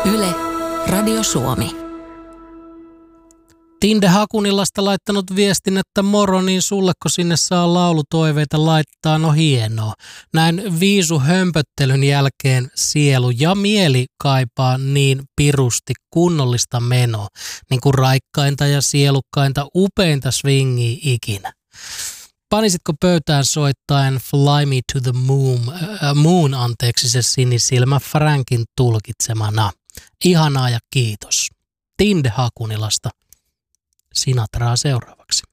Yle, Radio Suomi. Tinde Hakunilasta laittanut viestin, että moro, niin sulleko sinne saa laulutoiveita laittaa, no hienoa. Näin viisu hömpöttelyn jälkeen sielu ja mieli kaipaa niin pirusti kunnollista menoa, niin kuin raikkainta ja sielukkainta upeinta swingia ikinä. Panisitko pöytään soittaen Fly Me to the Moon, se sinisilmä Frankin tulkitsemana. Ihanaa ja kiitos. Tinde Hakunilasta. Sinatraa seuraavaksi.